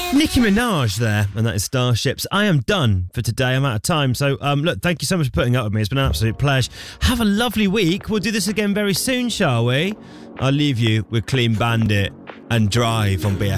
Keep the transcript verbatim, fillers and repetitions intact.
Nicki Minaj there, and that is Starships. I am done for today. I'm out of time. So, um, look, thank you so much for putting up with me. It's been an absolute pleasure. Have a lovely week. We'll do this again very soon, shall we? I'll leave you with Clean Bandit and Drive on B F M.